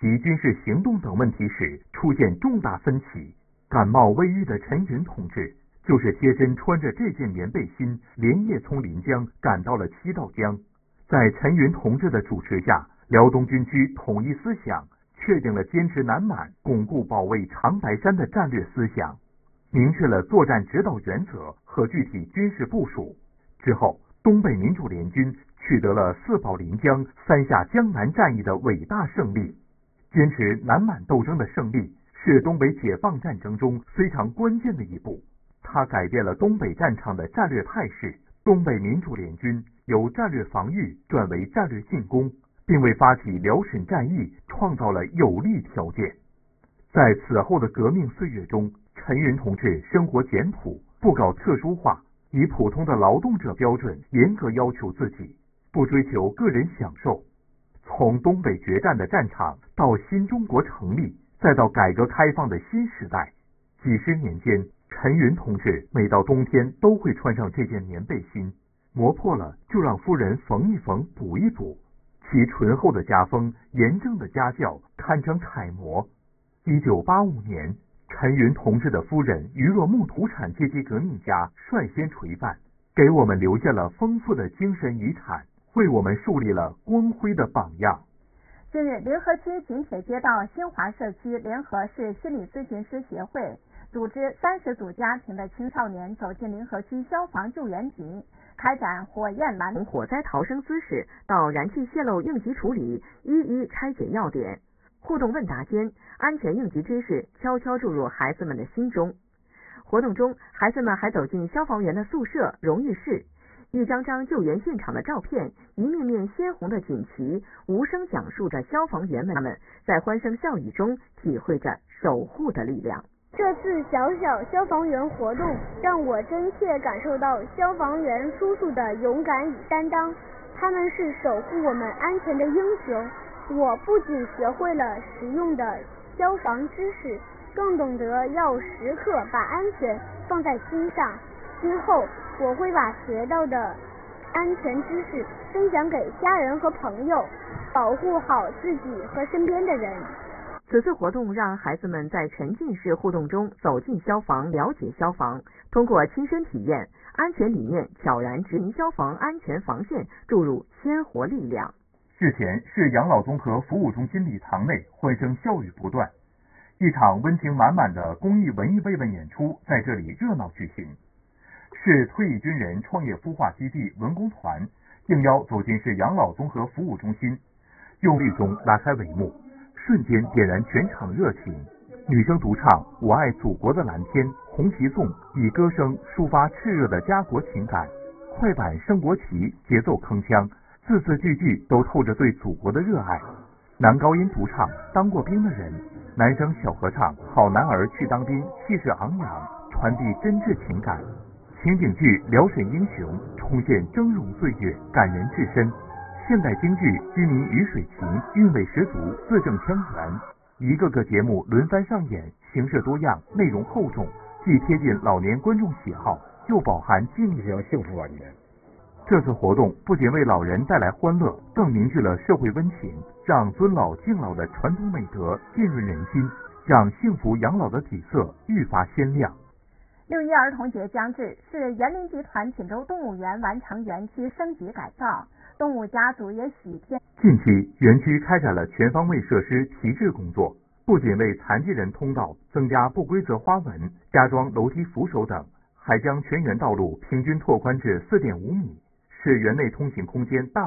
及军事行动等问题时出现重大分歧。感冒未愈的陈云同志就是贴身穿着这件棉背心，连夜从临江赶到了七道江。在陈云同志的主持下，辽东军区统一思想，确定了坚持南满、巩固保卫长白山的战略思想，明确了作战指导原则和具体军事部署。之后，东北民主联军取得了四保临江、三下江南战役的伟大胜利。坚持南满斗争的胜利是东北解放战争中非常关键的一步，它改变了东北战场的战略态势。东北民主联军由战略防御转为战略进攻，并为发起辽沈战役创造了有利条件。在此后的革命岁月中，陈云同志生活简朴，不搞特殊化，以普通的劳动者标准严格要求自己，不追求个人享受。从东北决战的战场到新中国成立，再到改革开放的新时代，几十年间，陈云同志每到冬天都会穿上这件棉背心，磨破了就让夫人缝一缝补一补，其醇厚的家风、严正的家教堪称楷模。1985年，陈云同志的夫人于若木土产阶级革命家率先垂范，给我们留下了丰富的精神遗产，为我们树立了光辉的榜样。 近日，临河区锦铁街道新华社区联合市心理咨询师协会组织30组家庭的青少年走进临河区消防救援局，开展火焰拦从火灾逃生姿势到燃气泄漏应急处理，一一拆解要点。互动问答间，安全应急知识悄悄注入孩子们的心中。活动中，孩子们还走进消防员的宿舍、荣誉室，一张张救援现场的照片，一面面鲜红的锦旗，无声讲述着消防员们在欢声笑语中体会着守护的力量。 这次小小消防员活动让我真切感受到消防员叔叔的勇敢与担当，他们是守护我们安全的英雄。我不仅学会了实用的消防知识，更懂得要时刻把安全放在心上。今后我会把学到的安全知识分享给家人和朋友，保护好自己和身边的人。 此次活动让孩子们在沉浸式互动中走进消防，了解消防，通过亲身体验，安全理念悄然指引消防安全防线注入鲜活力量。 日前，市养老综合服务中心礼堂内欢声笑语不断，一场温情满满的公益文艺慰问演出在这里热闹举行。市退役军人创业孵化基地文工团应邀走进市养老综合服务中心，用律宗拉开帷幕，瞬间点燃全场热情。女生独唱《我爱祖国的蓝天》，红旗颂以歌声抒发炽热的家国情感，快板升国旗，节奏铿锵，字字句句都透着对祖国的热爱。男高音独唱《当过兵的人》，男生小合唱《好男儿去当兵》，气势昂扬，传递真挚情感。情景剧《辽沈英雄》重现峥嵘岁月，感人至深。现代京剧《居民鱼水情》韵味十足，字正腔圆。一个个节目轮番上演，形式多样，内容厚重，既贴近老年观众喜好，又饱含激励人幸福晚年。这次活动不仅为老人带来欢乐，更凝聚了社会温情，让尊老敬老的传统美德浸润人心，让幸福养老的底色愈发鲜亮。 6一儿童节将至，市园林集团锦州动物园完成园区升级改造，动物家族也喜添。 近期，园区开展了全方位设施提质工作，不仅为残疾人通道增加不规则花纹、加装楼梯扶手等，还将全园道路平均拓宽至4.5米，使园内通行空间大